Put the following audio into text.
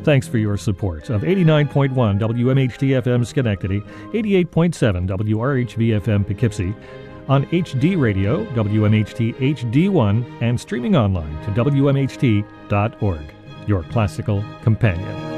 Thanks for your support of 89.1 WMHT FM Schenectady, 88.7 WRHV FM Poughkeepsie, on HD Radio, WMHT HD1, and streaming online to WMHT.org, your classical companion.